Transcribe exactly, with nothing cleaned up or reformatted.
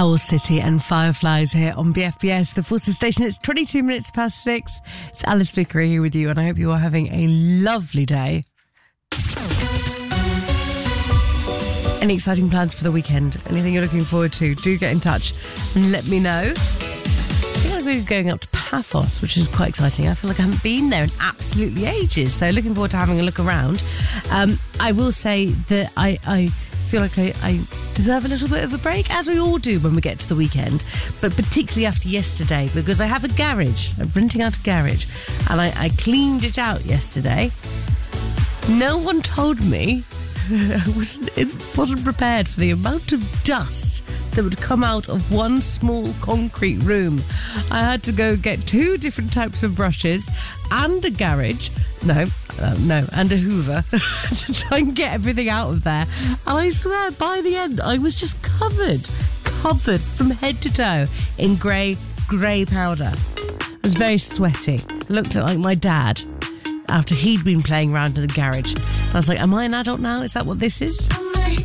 Owl City and Fireflies here on B F B S, the Forces station. It's twenty-two minutes past six. It's Alice Vickery here with you, and I hope you are having a lovely day. Any exciting plans for the weekend? Anything you're looking forward to? Do get in touch and let me know. I think I'm going to be going up to Paphos, which is quite exciting. I feel like I haven't been there in absolutely ages, so looking forward to having a look around. Um, I will say that I... I feel like I, I deserve a little bit of a break, as we all do when we get to the weekend, but particularly after yesterday, because I have a garage. I'm renting out a garage, and I, I cleaned it out yesterday. No one told me. I wasn't, it wasn't prepared for the amount of dust that would come out of one small concrete room. I had to go get two different types of brushes and a garage, no, uh, no, and a hoover to try and get everything out of there. And I swear, by the end, I was just covered, covered from head to toe in grey, grey powder. I was very sweaty. I looked like my dad after he'd been playing around in the garage. I was like, am I an adult now? Is that what this is?